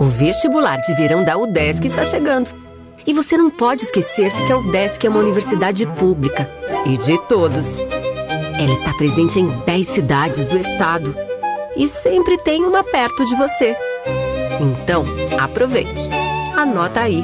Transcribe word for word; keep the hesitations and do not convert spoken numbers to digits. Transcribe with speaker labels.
Speaker 1: O vestibular de verão da UDESC está chegando. E você não pode esquecer que a UDESC é uma universidade pública e de todos. Ela está presente em dez cidades do estado e sempre tem uma perto de você. Então, aproveite. Anota aí.